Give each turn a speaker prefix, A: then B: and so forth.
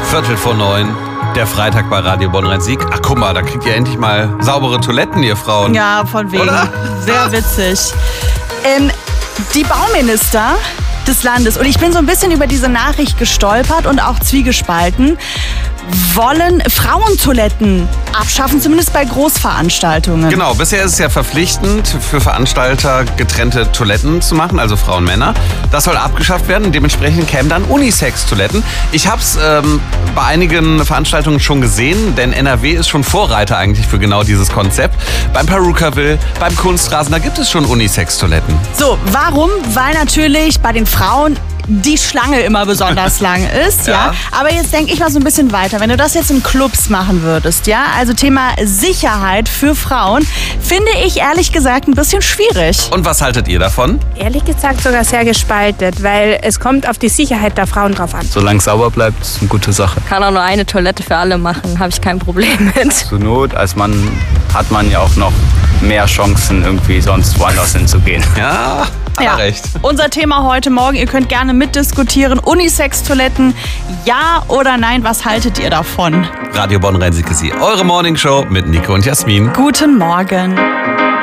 A: 8:15, der Freitag bei Radio Bonn-Rhein-Sieg. Ach, guck mal, da kriegt ihr endlich mal saubere Toiletten, ihr Frauen.
B: Ja, von wegen.
A: Oder?
B: Sehr witzig. Die Bauminister des Landes, und ich bin so ein bisschen über diese Nachricht gestolpert und auch zwiegespalten, wollen Frauentoiletten abschaffen, zumindest bei Großveranstaltungen.
A: Genau, bisher ist es ja verpflichtend für Veranstalter getrennte Toiletten zu machen, also Frauen, Männer. Das soll abgeschafft werden, dementsprechend kämen dann Unisex-Toiletten. Ich habe es bei einigen Veranstaltungen schon gesehen, denn NRW ist schon Vorreiter eigentlich für genau dieses Konzept. Beim Perukaville, beim Kunstrasen, da gibt es schon Unisex-Toiletten.
B: So, warum? Weil natürlich bei den Frauen die Schlange immer besonders lang ist, ja. Aber jetzt denke ich mal so ein bisschen weiter. Wenn du das jetzt in Clubs machen würdest, ja, also Thema Sicherheit für Frauen, finde ich ehrlich gesagt ein bisschen schwierig.
A: Und was haltet ihr davon?
C: Ehrlich gesagt sogar sehr gespalten, weil es kommt auf die Sicherheit der Frauen drauf an.
D: Solange es sauber bleibt, ist eine gute Sache.
E: Kann auch nur eine Toilette für alle machen, habe ich kein Problem mit.
D: Zur Not, als Mann hat man ja auch noch mehr Chancen, irgendwie sonst woanders hinzugehen.
A: Ja, recht.
B: Unser Thema heute Morgen, ihr könnt gerne mitdiskutieren. Unisex-Toiletten, ja oder nein, was haltet ihr davon?
A: Radio Bonn-Rhein-Sieg ist eure Morningshow mit Nico und Jasmin.
B: Guten Morgen.